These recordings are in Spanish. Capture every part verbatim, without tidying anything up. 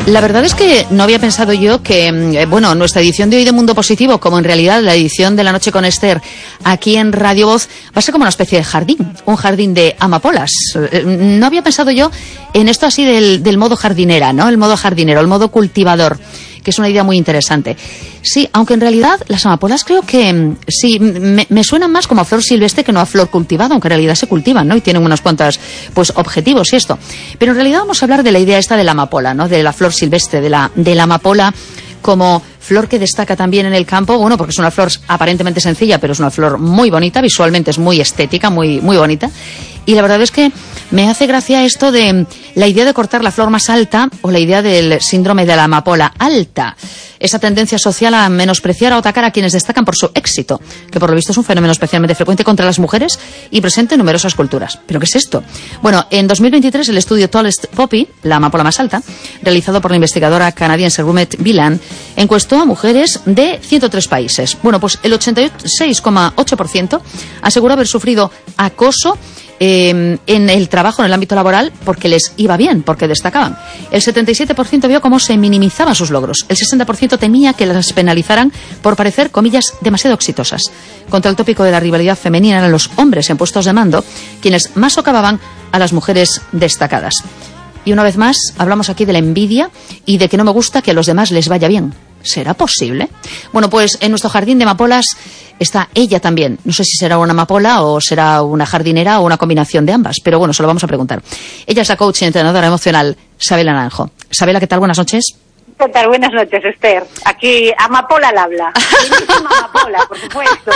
La verdad es que no había pensado yo que, eh, bueno, nuestra edición de hoy de Mundo Positivo, como en realidad la edición de La Noche con Esther aquí en Radio Voz, va a ser como una especie de jardín, un jardín de amapolas. Eh, no había pensado yo en esto así del, del modo jardinera, ¿no? El modo jardinero, el modo cultivador, que es una idea muy interesante. Sí, aunque en realidad las amapolas creo que sí, me, me suenan más como a flor silvestre que no a flor cultivada, aunque en realidad se cultivan, ¿no? Y tienen unos cuantos pues objetivos y esto. Pero en realidad vamos a hablar de la idea esta de la amapola, ¿no? De la flor silvestre, de la, de la amapola como flor que destaca también en el campo, bueno, porque es una flor aparentemente sencilla, pero es una flor muy bonita, visualmente es muy estética, muy, muy bonita. Y la verdad es que me hace gracia esto de la idea de cortar la flor más alta o la idea del síndrome de la amapola alta. Esa tendencia social a menospreciar o atacar a quienes destacan por su éxito, que por lo visto es un fenómeno especialmente frecuente contra las mujeres y presente en numerosas culturas. ¿Pero qué es esto? Bueno, en dos mil veintitrés el estudio Tallest Poppy, la amapola más alta, realizado por la investigadora canadiense Rumette Villan, encuestó a mujeres de ciento tres países. Bueno, pues el ochenta y seis coma ocho por ciento aseguró haber sufrido acoso Eh, en el trabajo, en el ámbito laboral, porque les iba bien, porque destacaban. El setenta y siete por ciento vio cómo se minimizaban sus logros. El sesenta por ciento temía que las penalizaran por parecer, comillas, demasiado exitosas. Contra el tópico de la rivalidad femenina eran los hombres en puestos de mando quienes más socavaban a las mujeres destacadas. Y una vez más, hablamos aquí de la envidia y de que no me gusta que a los demás les vaya bien. ¿Será posible? Bueno, pues en nuestro jardín de amapolas está ella también. No sé si será una amapola o será una jardinera o una combinación de ambas, pero bueno, se lo vamos a preguntar. Ella es la coach y entrenadora emocional, Sabela Naranjo. Sabela, ¿qué tal? Buenas noches. ¿Qué tal? Buenas noches, Esther. Aquí Amapola al habla. Amapola, por supuesto.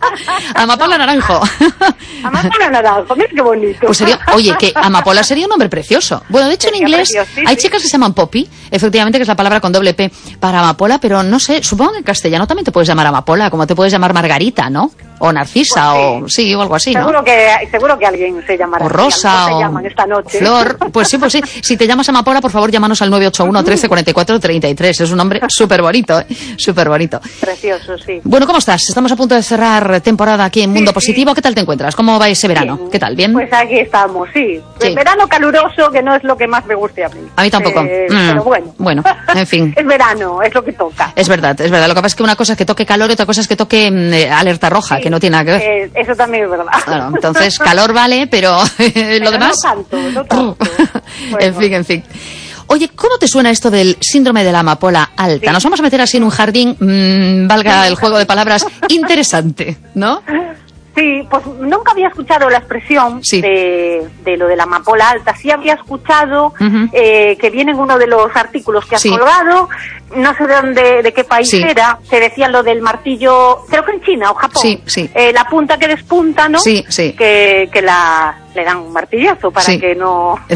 Amapola Naranjo. Amapola Naranjo, mira qué bonito. Pues sería, oye, que Amapola sería un nombre precioso. Bueno, de hecho sería en inglés precioso, sí, hay sí. chicas que se llaman Poppy, efectivamente, que es la palabra con doble P para amapola, pero no sé, supongo que en castellano también te puedes llamar Amapola, como te puedes llamar Margarita, ¿no? O Narcisa, pues sí. o sí, o algo así, ¿no? Seguro que, seguro que alguien se llamará. O Rosa, se o llaman esta noche. Flor, pues sí, pues sí. Si te llamas Amapola, por favor, llámanos al nueve ocho uno, trece, cuarenta y cuatro, treinta y tres. Es un nombre súper bonito, ¿eh? Súper bonito. Precioso, sí. Bueno, ¿cómo estás? Estamos a punto de cerrar temporada aquí en Mundo sí, Positivo. Sí. ¿Qué tal te encuentras? ¿Cómo va ese verano? Bien. ¿Qué tal? ¿Bien? Pues aquí estamos, sí. sí. El verano caluroso, que no es lo que más me guste a mí. A mí tampoco. Eh, mm. Pero bueno. Bueno, en fin. Es verano, es lo que toca. Es verdad, es verdad. Lo que pasa es que una cosa es que toque calor y otra cosa es que toque eh, alerta roja, sí, que no tiene nada que ver. Eh, eso también es verdad. Claro, entonces calor vale, pero pero lo demás... no tanto, no tanto. Bueno. En fin, en fin. Oye, ¿cómo te suena esto del síndrome de la amapola alta? Sí. Nos vamos a meter así en un jardín, mmm, valga el juego de palabras, interesante, ¿no? Sí, pues nunca había escuchado la expresión sí. de, de lo de la amapola alta. Sí había escuchado uh-huh. eh, que viene en uno de los artículos que has sí. colgado, no sé de dónde, de qué país sí. era, se decía lo del martillo, creo que en China o Japón, sí, sí. Eh, la punta que despunta, ¿no? Sí, sí. Que, que la le dan un martillazo para sí. que no...